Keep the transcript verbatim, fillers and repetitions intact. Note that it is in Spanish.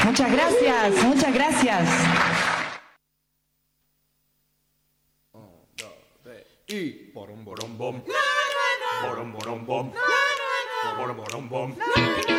Muchas gracias, muchas gracias. Y borom borom bom. Borom borom bom. Borom borom bom.